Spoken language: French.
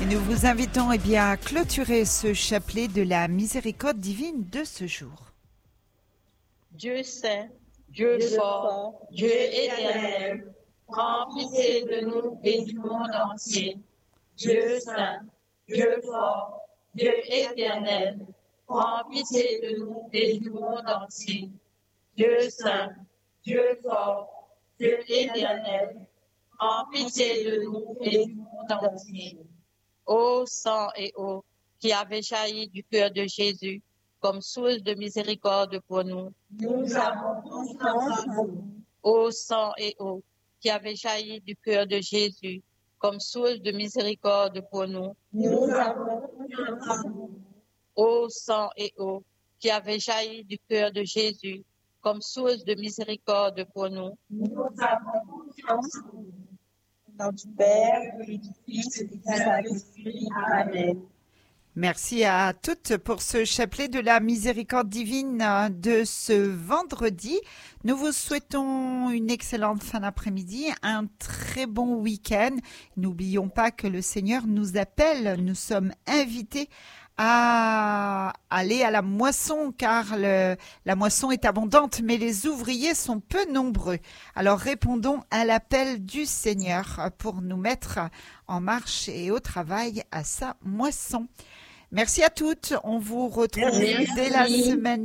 Et nous vous invitons à clôturer ce chapelet de la miséricorde divine de ce jour. Dieu saint, Dieu fort, Dieu éternel, prends pitié de nous et du monde entier. Dieu saint, Dieu fort, Dieu éternel, prends pitié de nous et du monde entier. Dieu saint, Dieu fort, Dieu éternel, prends pitié de nous et du monde entier. Ô sang et eau qui avait jailli du cœur de Jésus comme source de miséricorde pour nous, nous avons confiance en vous. Ô sang et eau qui avait jailli du cœur de Jésus comme source de miséricorde pour nous, nous avons confiance en vous. Ô sang et eau qui avait jailli du cœur de Jésus comme source de miséricorde pour nous, nous avons confiance en vous. Au nom du Père, et du Fils et du Saint-Esprit. Amen. Merci à toutes pour ce chapelet de la miséricorde divine de ce vendredi. Nous vous souhaitons une excellente fin d'après-midi, un très bon week-end. N'oublions pas que le Seigneur nous appelle, nous sommes invités à aller à la moisson car la moisson est abondante mais les ouvriers sont peu nombreux. Alors répondons à l'appel du Seigneur pour nous mettre en marche et au travail à sa moisson. Merci à toutes, on vous retrouve dès la semaine